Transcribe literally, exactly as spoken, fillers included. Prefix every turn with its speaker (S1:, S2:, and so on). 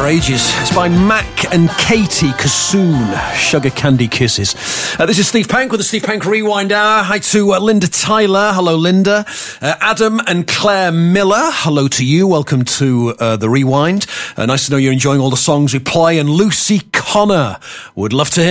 S1: ages. It's by Mac and Katie Kassoon, Sugar Candy Kisses. Uh, this is Steve Pank with the Steve Pank Rewind Hour. Hi to uh, Linda Tyler. Hello, Linda. Uh, Adam and Claire Miller. Hello to you. Welcome to uh, the Rewind. Uh, nice to know you're enjoying all the songs we play. And Lucy Connor would love to hear